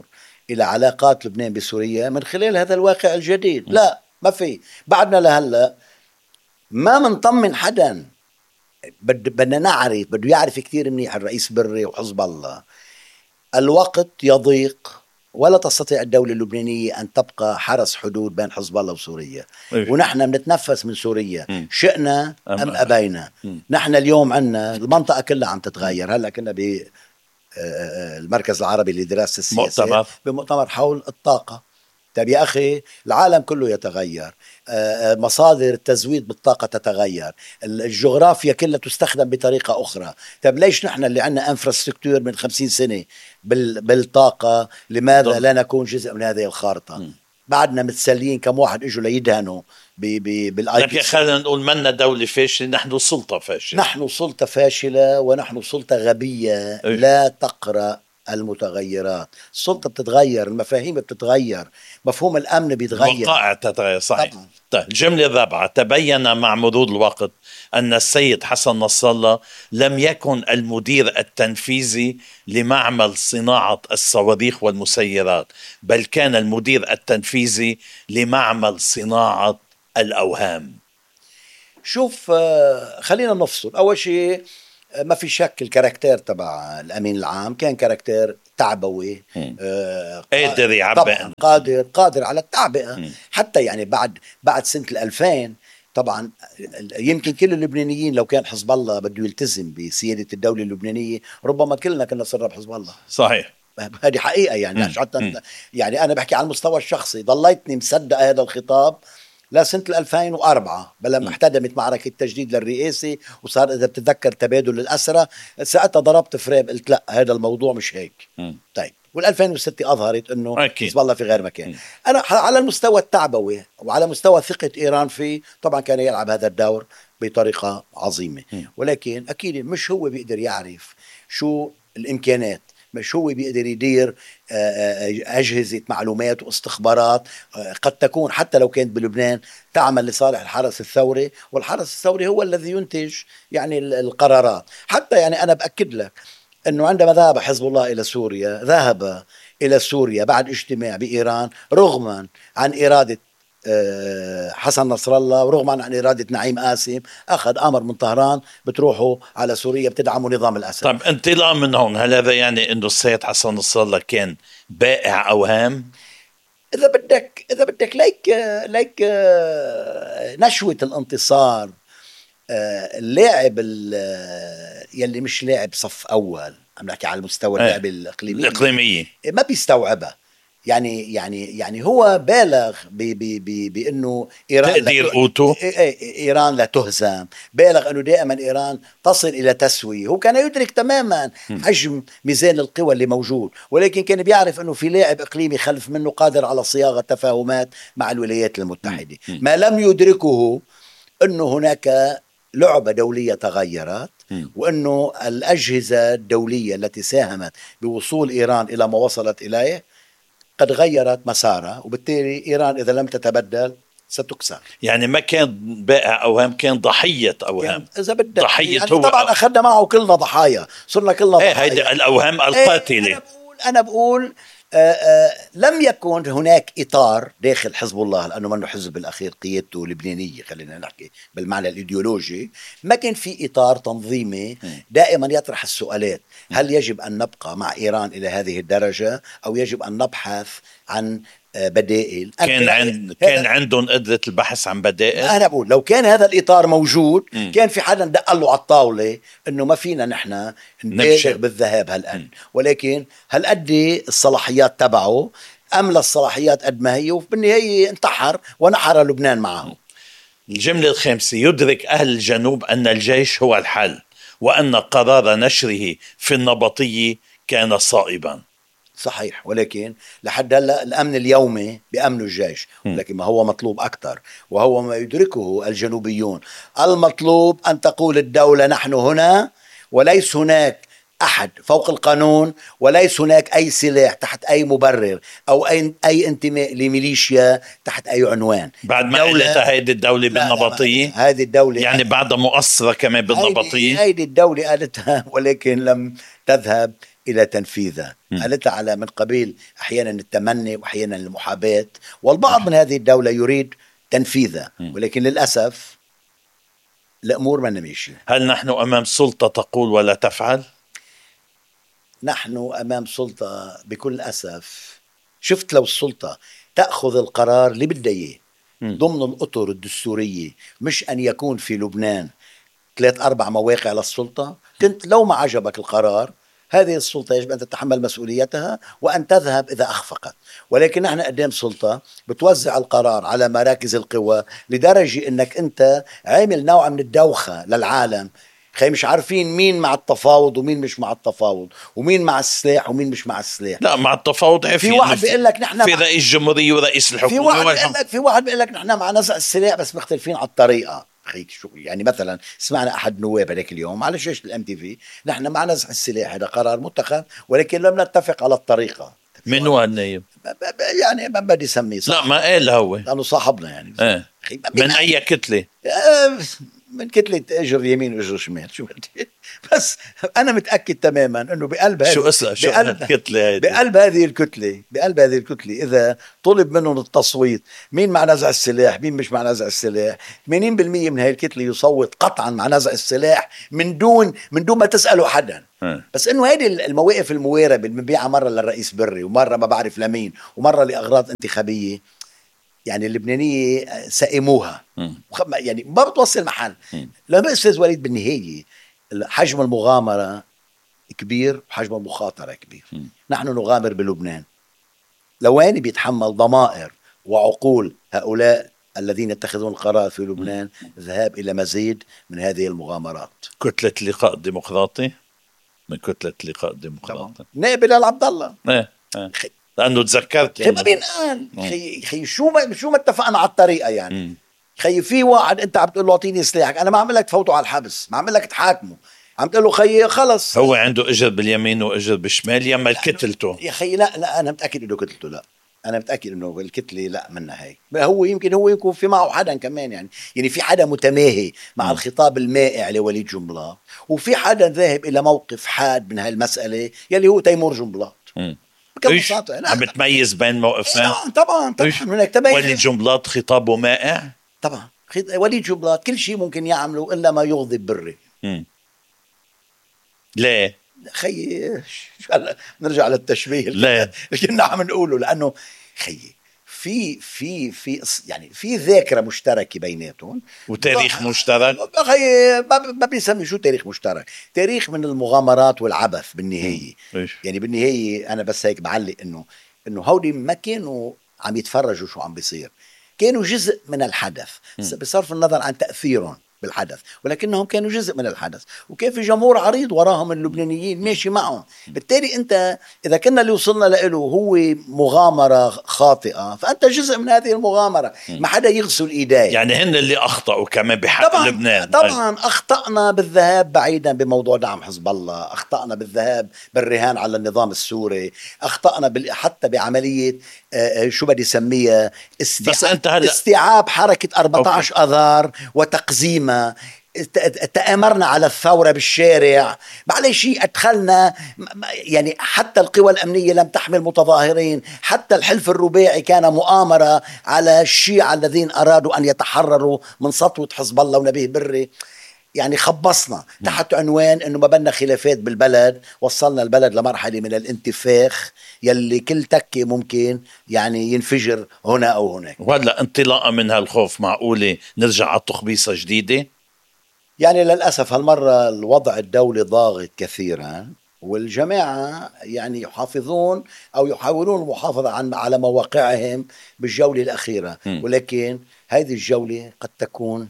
إلى علاقات لبنان بسوريا من خلال هذا الواقع الجديد. لا، ما في، بعدنا لهلأ ما منطمن حدا. بدنا نعرف، بده يعرف كثير منيح الرئيس بري وحزب الله، الوقت يضيق ولا تستطيع الدولة اللبنانية أن تبقى حرس حدود بين حزب الله وسوريا. إيه. ونحن بنتنفس من سوريا م. شئنا أم أم أبينا. م. نحن اليوم عنا المنطقة كلها عم تتغير. هلأ كنا ب المركز العربي لدراسة السياسة مؤتمر. بمؤتمر حول الطاقة. طيب يا أخي، العالم كله يتغير، مصادر التزويد بالطاقة تتغير، الجغرافيا كلها تستخدم بطريقة أخرى. طيب ليش نحن اللي عندنا انفراستركتور من خمسين سنة بالطاقة، لماذا لا نكون جزء من هذه الخارطة؟ م. بعدنا متسلين كم واحد اجوا ليدهنوا بالاي لكن خلينا نقول منا دولة فاشلة، نحن سلطة فاشلة. نحن سلطة فاشلة، ونحن سلطة غبية إيه؟ لا تقرأ المتغيرات. السلطة بتتغير، المفاهيم بتتغير، مفهوم الأمن بيتغير، الوقائع تتغير. صحيح. طيب الجملة الرابعة: تبين مع مرور الوقت أن السيد حسن نصر الله لم يكن المدير التنفيذي لمعمل صناعة الصواريخ والمسيرات، بل كان المدير التنفيذي لمعمل صناعة الأوهام. شوف، خلينا نفصل. أول شيء ما في شك الكاركتير تبع الأمين العام كان كاركتير تعبوي، آه قادر يعبئ، قادر قادر على التعبئة. م. حتى يعني بعد بعد سنة الألفين طبعا يمكن كل اللبنانيين لو كان حزب الله بده يلتزم بسيادة الدولة اللبنانية ربما كلنا كنا صرنا بحزب الله. صحيح، هذه حقيقة يعني. حتى يعني أنا بحكي على المستوى الشخصي، ضليتني مصدق هذا الخطاب لسنة ألفين وأربعة بلما احتدمت معركة التجديد للرئاسة وصار إذا بتتذكر تبادل الأسرى. ساعتها ضربت فريم، قلت لا، هذا الموضوع مش هيك. م. طيب، والألفين وستة أظهرت أنه حزب الله في غير مكان. م. أنا على المستوى التعبوي وعلى مستوى ثقة إيران فيه طبعا كان يلعب هذا الدور بطريقة عظيمة. م. ولكن أكيد مش هو بيقدر يعرف شو الإمكانات، مش هو بيقدر يدير أجهزة معلومات واستخبارات قد تكون حتى لو كانت بلبنان تعمل لصالح الحرس الثوري، والحرس الثوري هو الذي ينتج يعني القرارات. حتى يعني أنا بأكد لك أنه عندما ذهب حزب الله إلى سوريا، ذهب إلى سوريا بعد اجتماع بإيران رغما عن إرادة حسن نصر الله ورغما عن إرادة نعيم قاسم. أخذ أمر من طهران بتروحوا على سوريا بتدعموا نظام الأسد. طب انطلاقا من هون، هل هذا يعني أنه السيد حسن نصر الله كان بائع أوهام؟ إذا بدك إذا بدك ليك ليك نشوة الانتصار، اللاعب يلي مش لاعب صف أول، عم نحكي على المستوى اللاعب الإقليمي الإقليمي ما بيستوعبها. يعني يعني يعني هو بالغ بانه ايران تقدير قوته، ايران لا تهزم، بالغ انه دائما ايران تصل الى تسويه. هو كان يدرك تماما حجم ميزان القوى اللي موجود، ولكن كان بيعرف انه في لاعب اقليمي خلف منه قادر على صياغه تفاهمات مع الولايات المتحده. ما لم يدركه انه هناك لعبة دولية تغيرت، وانه الاجهزة الدولية التي ساهمت بوصول ايران الى ما وصلت اليه قد غيرت مسارها، وبالتالي إيران إذا لم تتبدل ستكسر. يعني ما كان بائع أوهام، كان ضحية أوهام. إذا بدك ضحية يعني هو طبعا أخذنا معه كلنا ضحايا، صرنا كلنا ايه ضحايا. هيدي الأوهام القاتلة. ايه أنا بقول, أنا بقول آآ آآ لم يكن هناك إطار داخل حزب الله، لأنه منه حزب الأخير قيادته لبنانية، خلينا نحكي بالمعنى الإيديولوجي، ما كان في إطار تنظيمي دائما يطرح السؤالات: هل يجب أن نبقى مع إيران إلى هذه الدرجة أو يجب أن نبحث عن بدائل؟ كان عند كان عندهم قدرة البحث عن بدائل. أنا بقول لو كان هذا الإطار موجود م. كان في حدا دق له على الطاولة إنه ما فينا نحن نبالغ بالذهاب هالقد، ولكن هل أدي الصلاحيات تبعه أم لا الصلاحيات قد ما هي، وبالنهاية انتحر ونحر لبنان معه. الجملة الخامسة: يدرك أهل الجنوب أن الجيش هو الحل، وأن قرار نشره في النبطية كان صائبا. صحيح، ولكن لحد هلا الأمن اليومي بأمن الجيش، ولكن ما هو مطلوب أكثر، وهو ما يدركه الجنوبيون. المطلوب أن تقول الدولة: نحن هنا، وليس هناك أحد فوق القانون، وليس هناك أي سلاح تحت أي مبرر أو أي, أي انتماء لميليشيا تحت أي عنوان. بعد ما قلتها هيدي الدولة بالنبطية، هذه الدولة يعني بعد مؤثرة كمان بالنبطية، هيدي الدولة قالتها ولكن لم تذهب إلى تنفيذها. قالت على من قبيل أحيانا التمني وأحيانا المحاباة، والبعض من هذه الدولة يريد تنفيذها، ولكن للأسف الأمور ما نمشي. هل نحن أمام سلطة تقول ولا تفعل؟ نحن أمام سلطة بكل أسف. شفت لو السلطة تأخذ القرار اللي بدها إياه ضمن الأطر الدستورية، مش أن يكون في لبنان ثلاث أربع مواقع للسلطة، كنت لو ما عجبك القرار هذه السلطة يجب أن تتحمل مسؤوليتها وأن تذهب إذا أخفقت. ولكن نحن قدام سلطة بتوزع القرار على مراكز القوى لدرجة أنك أنت عامل نوع من الدوخة للعالم. خي مش عارفين مين مع التفاوض ومين مش مع التفاوض، ومين مع السلاح ومين مش مع السلاح. لا مع التفاوض في, في واحد بيقول لك نحن في رئيس جمهورية ورئيس الحكومة، في واحد بيقول لك في واحد بيقول لك نحن مع نزع السلاح بس مختلفين على الطريقة. خيك شو يعني؟ مثلا سمعنا احد نواب هذاك اليوم على شاشة الام تي في نحن مع نزع السلاح، هذا قرار متخذ ولكن لم نتفق على الطريقة. من هو النايب؟ يعني ما بدي اسميه صح. لا ما قال هو لانه صاحبنا يعني. ايه. من اي كتلة؟ من كتلة اجر يمين واجر شمال. شو بدي بس انا متاكد تماما انه بقلب شو اسمها شو بقلب الكتلة هذه؟ بقلب هذه الكتله بقلب هذه الكتله اذا طلب منهم التصويت مين مع نزع السلاح مين مش مع نزع السلاح، ثمانين بالمئة من هاي الكتله يصوت قطعا مع نزع السلاح من دون من دون ما تسالوا حدا. م. بس انه هذه المواقف المواربه اللي بنبيعها مره للرئيس بري ومره ما بعرف لمين ومره لاغراض انتخابيه، يعني اللبنانية سئموها يعني ما بتوصل محل. لما أستاذ وليد بالنهاية حجم المغامرة كبير وحجم المخاطرة كبير. م. نحن نغامر بلبنان، لوين بيتحمل ضمائر وعقول هؤلاء الذين يتخذون القرار في لبنان الذهاب إلى مزيد من هذه المغامرات. كتلة اللقاء الديمقراطي من كتلة اللقاء الديمقراطي نائب العبد الله. ايه ايه لأنه تذكرت خي ما بينقال خي خي شو ما شو ما اتفقنا على الطريقة يعني. م. خي في واحد أنت عم تقول له أعطيني سلاحك، أنا ما عم لك تفوتوا على الحبس، ما عم لك تحاكمه، عم تقول له خي خلص هو عنده اجر باليمين واجر بالشمال يما كتلته. يا خي لا لا أنا متأكد إنه كتلته، لا أنا متأكد إنه الكتلة لا منها هيك. هو يمكن هو يكون في معه حدا كمان يعني يعني في حدا متماهي مع م. الخطاب المائع لوليد جنبلاط، وفي حدا ذاهب إلى موقف حاد من هالمسألة يلي هو تيمور جنبلاط. ايش عم تميز بين موقفين؟ طبعا طبعا طبعا هناك تميز. وليد جنبلاط خطابه مائع طبعا. وليد جنبلاط كل شيء ممكن يعمله الا ما يغضب بري. امم ليه خيي شو هلا نرجع للتشبيه اللي كنا عم نقوله، لانه خيي في في في يعني في ذاكره مشتركه بيناتهم وتاريخ مشترك. خيي ما بيسمي شو تاريخ مشترك، تاريخ من المغامرات والعبث بالنهايه. يعني بالنهايه انا بس هيك بعلق انه انه هودي ما كانوا عم يتفرجوا شو عم بيصير، كانوا جزء من الحدث بصرف النظر عن تاثيرهم بالحدث، ولكنهم كانوا جزء من الحدث وكان في جمهور عريض وراهم اللبنانيين ماشي معهم. بالتالي انت اذا كنا اللي وصلنا له هو مغامره خاطئه فانت جزء من هذه المغامره، ما حدا يغسل ايديه. يعني هن اللي اخطاوا كمان بحق طبعاً لبنان. طبعا اخطانا بالذهاب بعيدا بموضوع دعم حزب الله، اخطانا بالذهاب بالرهان على النظام السوري، اخطانا حتى بعمليه شو بدي سميها استيعاب, استيعاب حركه أربعة عشر أوكي. اذار وتقزيم، تآمرنا على الثورة بالشارع، معلش شيء أدخلنا يعني حتى القوى الأمنية لم تحمل متظاهرين، حتى الحلف الرباعي كان مؤامرة على الشيعة الذين أرادوا أن يتحرروا من سطوة حزب الله ونبيه بري. يعني خبصنا تحت عنوان أنه ما بدنا خلافات بالبلد، وصلنا البلد لمرحلة من الانتفاخ يلي كل تكة ممكن يعني ينفجر هنا أو هناك. وهلا انطلاقا من هالخوف معقولة نرجع على تخبيصة جديدة؟ يعني للأسف هالمرة الوضع الدولي ضاغط كثيرا، والجماعة يعني يحافظون أو يحاولون المحافظة عن على مواقعهم بالجولة الأخيرة، م. ولكن هذه الجولة قد تكون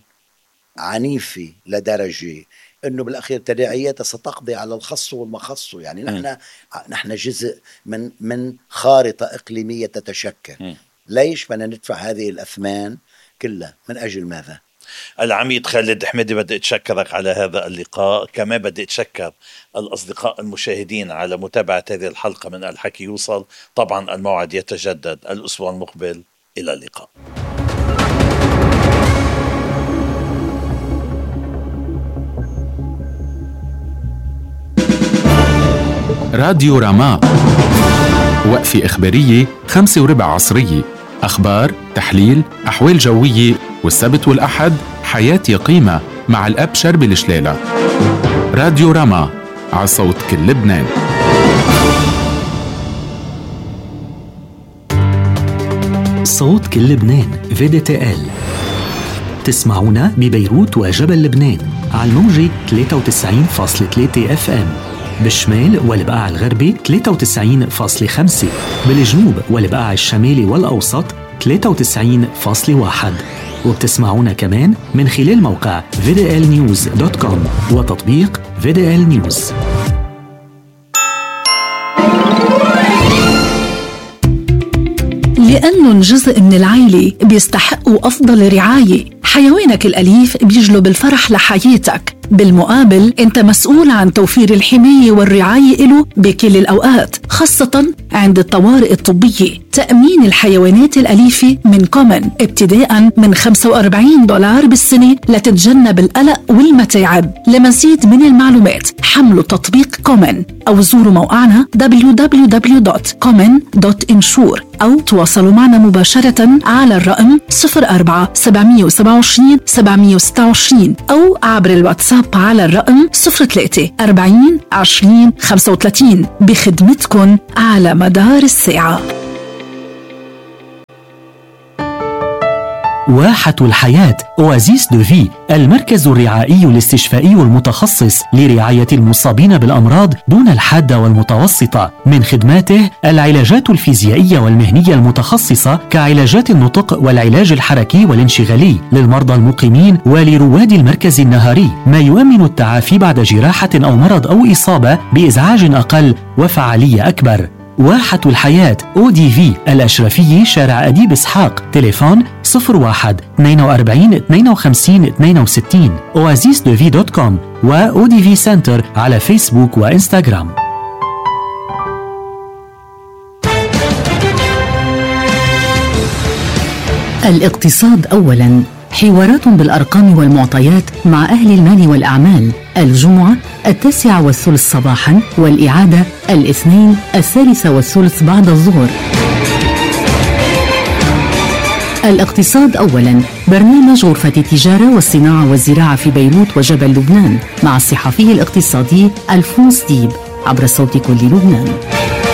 عنيفة لدرجة أنه بالأخير تداعياتها ستقضي على الخص والمخص. يعني نحن نحن جزء من من خارطة إقليمية تتشكل. م. ليش بدنا ندفع هذه الأثمان كلها؟ من أجل ماذا؟ العميد خالد حميدي، بدي أتشكرك على هذا اللقاء، كمان بدي أتشكر الأصدقاء المشاهدين على متابعة هذه الحلقة من الحكي يوصل. طبعا الموعد يتجدد الأسبوع المقبل، إلى اللقاء. راديو راما، وقفة إخبارية خمسة وربع عصرية، أخبار، تحليل، أحوال جوية، والسبت والأحد حياة قيمة مع الأب شربي الشلالة. راديو راما، على صوت كل لبنان. صوت كل لبنان في دي تي إل. تسمعونا ببيروت وجبل لبنان على الموجة ثلاثة وتسعين فاصلة ثلاثة اف ام، بالشمال والبقاع الغربي ثلاثة وتسعين فاصلة خمسة، بالجنوب والبقاع الشمالي والأوسط ثلاثة وتسعين فاصلة واحد، وبتسمعونا كمان من خلال موقع في دي إل نيوز دوت كوم وتطبيق في دي إل نيوز. لأنهم جزء من العائلة بيستحقوا أفضل رعاية. حيوانك الأليف بيجلب الفرح لحياتك، بالمقابل أنت مسؤول عن توفير الحماية والرعاية له بكل الأوقات، خاصة عند الطوارئ الطبية. تأمين الحيوانات الأليفة من كومن ابتداء من خمسة وأربعين دولار بالسنة لتتجنب القلق والمتاعب. لمزيد من المعلومات حملوا تطبيق كومن أو زوروا موقعنا دبليو دبليو دبليو دوت كومن دوت انشور أو تواصلوا معنا مباشرة على الرقم صفر أربعة سبعمية وسبعة وعشرين سبعمية وستة وعشرين أو عبر الواتساب على الرقم صفر ثلاثة أربعين عشرين خمسة وثلاثين، بخدمتكن على مدار الساعة. واحة الحياة أوازيس دو في، المركز الرعائي الاستشفائي المتخصص لرعاية المصابين بالأمراض دون الحادة والمتوسطة. من خدماته العلاجات الفيزيائية والمهنية المتخصصة كعلاجات النطق والعلاج الحركي والانشغالي للمرضى المقيمين ولرواد المركز النهاري، ما يؤمن التعافي بعد جراحة أو مرض أو إصابة بإزعاج أقل وفعالية أكبر. واحة الحياة أو دي في، الأشرفية، شارع أديب إسحاق، تليفون صفر واحد اثنين وأربعين اثنين وخمسين اثنين وستين، أوازيس دو في دوت كوم، و أو دي في سنتر على فيسبوك وإنستغرام. الاقتصاد أولاً، حوارات بالأرقام والمعطيات مع أهل المال والأعمال، الجمعة التاسعة والثلث صباحاً، والإعادة الاثنين الثالثة والثلث بعد الظهر. الاقتصاد أولاً، برنامج غرفة التجارة والصناعة والزراعة في بيروت وجبل لبنان، مع الصحفي الاقتصادي ألفونس ديب، عبر صوت كل لبنان.